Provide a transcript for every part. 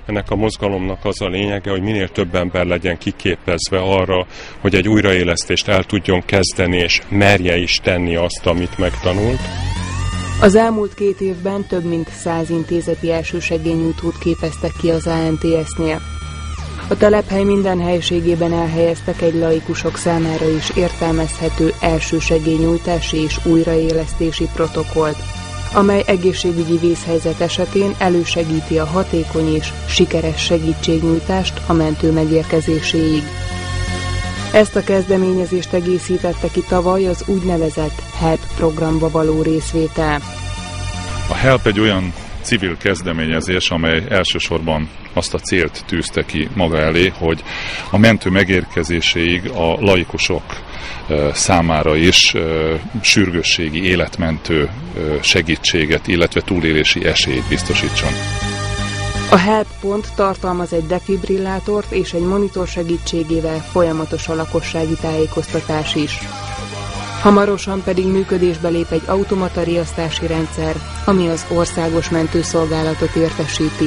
ennek a mozgalomnak az a lényege, hogy minél több ember legyen kiképezve arra, hogy egy újraélesztést el tudjon kezdeni, és merje is tenni azt, amit megtanult. Az elmúlt 2 évben több mint 100 intézeti elsősegélynyújtót képeztek ki az ANTS-nél. A telephely minden helységében elhelyeztek egy laikusok számára is értelmezhető elsősegélynyújtási és újraélesztési protokollt, amely egészségügyi vészhelyzet esetén elősegíti a hatékony és sikeres segítségnyújtást a mentő megérkezéséig. Ezt a kezdeményezést egészítette ki tavaly az úgynevezett HELP programba való részvétel. A HELP egy olyan civil kezdeményezés, amely elsősorban azt a célt tűzte ki maga elé, hogy a mentő megérkezéséig a laikusok számára is sürgősségi, életmentő segítséget, illetve túlélési esélyt biztosítson. A HELP pont tartalmaz egy defibrillátort és egy monitor segítségével folyamatos a lakossági tájékoztatás is. Hamarosan pedig működésbe lép egy automata riasztási rendszer, ami az országos mentőszolgálatot értesíti.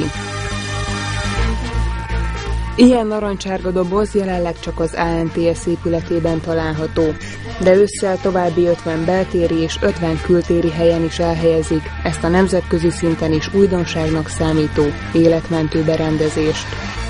Ilyen narancsárga doboz jelenleg csak az ANTS épületében található, de ősszel további 50 beltéri és 50 kültéri helyen is elhelyezik ezt a nemzetközi szinten is újdonságnak számító életmentő berendezést.